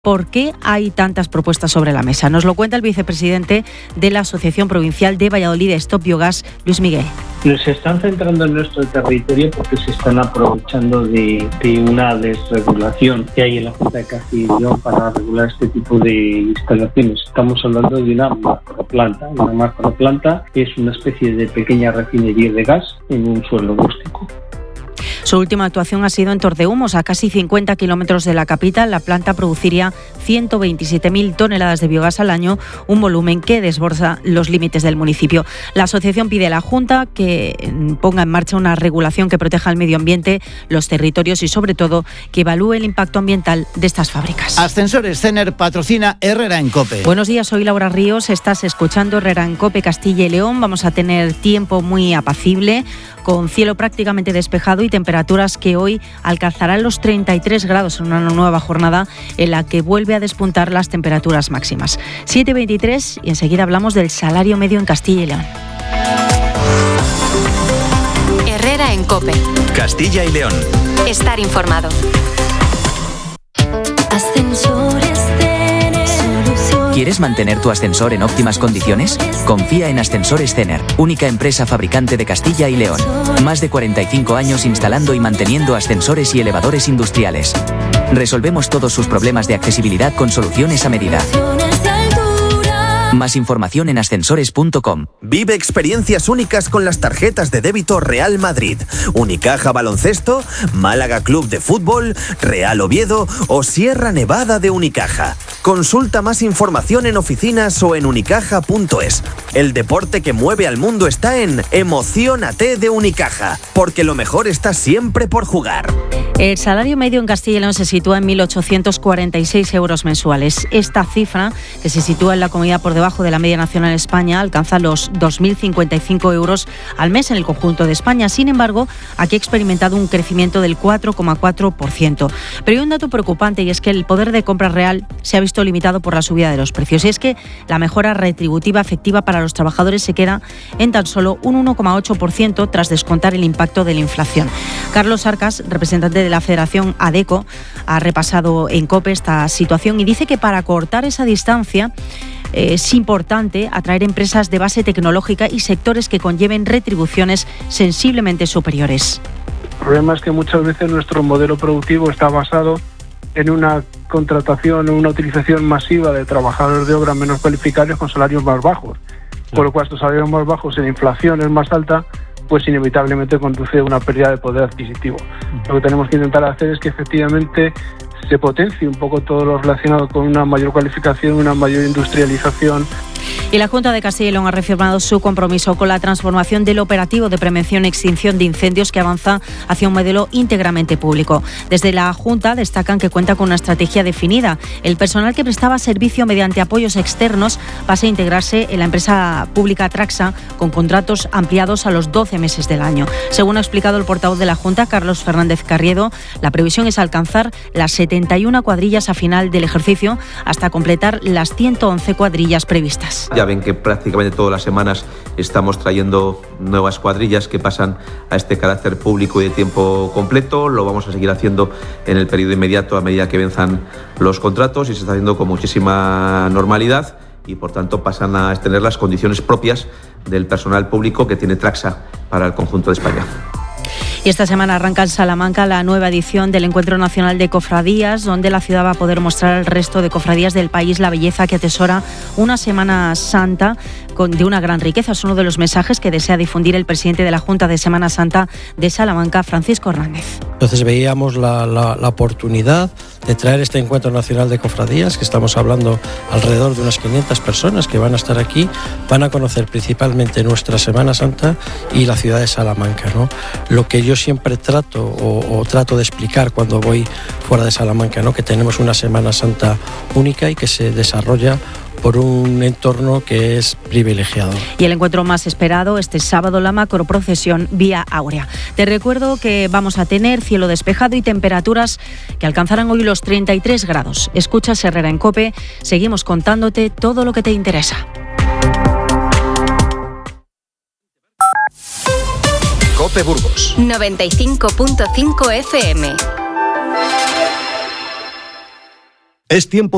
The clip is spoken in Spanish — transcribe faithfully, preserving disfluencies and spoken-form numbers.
¿Por qué hay tantas propuestas sobre la mesa? Nos lo cuenta el vicepresidente de la Asociación Provincial de Valladolid Stop Biogás, Luis Miguel. Se están centrando en nuestro territorio porque se están aprovechando de, de una desregulación que hay en la Junta de Castilla y León para regular este tipo de instalaciones. Estamos hablando de una macroplanta. Una macroplanta es una especie de pequeña refinería de gas en un suelo rústico. Su última actuación ha sido en Tordehumos, a casi cincuenta kilómetros de la capital. La planta produciría ciento veintisiete mil toneladas de biogás al año, un volumen que desborda los límites del municipio. La asociación pide a la Junta que ponga en marcha una regulación que proteja el medio ambiente, los territorios y, sobre todo, que evalúe el impacto ambiental de estas fábricas. Ascensores Cener patrocina Herrera en COPE. Buenos días, soy Laura Ríos. Estás escuchando Herrera en COPE Castilla y León. Vamos a tener tiempo muy apacible, con cielo prácticamente despejado y temperaturas que hoy alcanzarán los treinta y tres grados en una nueva jornada en la que vuelve a despuntar las temperaturas máximas. siete veintitrés y enseguida hablamos del salario medio en Castilla y León. Herrera en COPE. Castilla y León. Estar informado. Ascensores Cener. ¿Quieres mantener tu ascensor en óptimas condiciones? Confía en Ascensores Cener, única empresa fabricante de Castilla y León. Más de cuarenta y cinco años instalando y manteniendo ascensores y elevadores industriales. Resolvemos todos sus problemas de accesibilidad con soluciones a medida. Más información en ascensores punto com. Vive experiencias únicas con las tarjetas de débito Real Madrid, Unicaja Baloncesto, Málaga Club de Fútbol, Real Oviedo o Sierra Nevada de Unicaja. Consulta más información en oficinas o en unicaja punto es. El deporte que mueve al mundo está en Emociónate de Unicaja, porque lo mejor está siempre por jugar. El salario medio en Castilla y León se sitúa en mil ochocientos cuarenta y seis euros mensuales. Esta cifra, que se sitúa en la comunidad por debajo de la media nacional en España, alcanza los dos mil cincuenta y cinco euros al mes en el conjunto de España. Sin embargo, aquí ha experimentado un crecimiento del cuatro coma cuatro por ciento. Pero hay un dato preocupante, y es que el poder de compra real se ha visto limitado por la subida de los precios. Y es que la mejora retributiva efectiva para los trabajadores se queda en tan solo un uno coma ocho por ciento tras descontar el impacto de la inflación. Carlos Arcas, representante de la Federación ADECO, ha repasado en COPE esta situación y dice que para cortar esa distancia eh, es importante atraer empresas de base tecnológica y sectores que conlleven retribuciones sensiblemente superiores. El problema es que muchas veces nuestro modelo productivo está basado en una contratación o una utilización masiva de trabajadores de obra menos cualificados con salarios más bajos, por lo cual estos salarios más bajos y la inflación es más alta, pues inevitablemente conduce a una pérdida de poder adquisitivo. Lo que tenemos que intentar hacer es que efectivamente se potencie un poco todo lo relacionado con una mayor cualificación, una mayor industrialización. Y la Junta de Castilla y León ha reafirmado su compromiso con la transformación del operativo de prevención y extinción de incendios, que avanza hacia un modelo íntegramente público. Desde la Junta destacan que cuenta con una estrategia definida. El personal que prestaba servicio mediante apoyos externos pasa a integrarse en la empresa pública Traxa, con contratos ampliados a los doce meses del año. Según ha explicado el portavoz de la Junta, Carlos Fernández Carriedo, la previsión es alcanzar las setenta y una cuadrillas a final del ejercicio, hasta completar las ciento once cuadrillas previstas. Ya ven que prácticamente todas las semanas estamos trayendo nuevas cuadrillas que pasan a este carácter público y de tiempo completo. Lo vamos a seguir haciendo en el periodo inmediato a medida que venzan los contratos, y se está haciendo con muchísima normalidad, y por tanto pasan a tener las condiciones propias del personal público que tiene Traxa para el conjunto de España. Y esta semana arranca en Salamanca la nueva edición del Encuentro Nacional de Cofradías, donde la ciudad va a poder mostrar al resto de cofradías del país la belleza que atesora una Semana Santa con, de una gran riqueza. Es uno de los mensajes que desea difundir el presidente de la Junta de Semana Santa de Salamanca, Francisco Hernández. Entonces veíamos la, la, la oportunidad de traer este Encuentro Nacional de Cofradías, que estamos hablando alrededor de unas quinientas personas que van a estar aquí, van a conocer principalmente nuestra Semana Santa y la ciudad de Salamanca, ¿no? Lo que yo siempre trato o, o trato de explicar cuando voy fuera de Salamanca, ¿no? Que tenemos una Semana Santa única y que se desarrolla por un entorno que es privilegiado. Y el encuentro más esperado este sábado, la macroprocesión Vía Áurea. Te recuerdo que vamos a tener cielo despejado y temperaturas que alcanzarán hoy los treinta y tres grados. Escuchas Herrera en COPE, seguimos contándote todo lo que te interesa. COPE Burgos noventa y cinco punto cinco F M. Es tiempo